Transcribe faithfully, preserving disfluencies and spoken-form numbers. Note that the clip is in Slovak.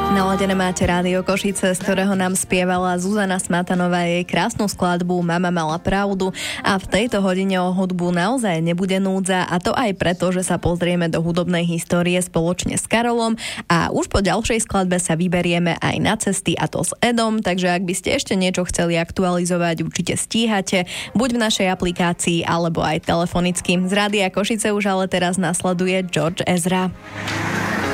Naladené máte Rádio Košice, z ktorého nám spievala Zuzana Smatanová jej krásnu skladbu Mama mala pravdu, a v tejto hodine o hudbu naozaj nebude núdza, a to aj preto, že sa pozrieme do hudobnej histórie spoločne s Karolom a už po ďalšej skladbe sa vyberieme aj na cesty, a to s Edom, takže ak by ste ešte niečo chceli aktualizovať, určite stíhate, buď v našej aplikácii alebo aj telefonicky. Z Rádia Košice už ale teraz nasleduje George Ezra.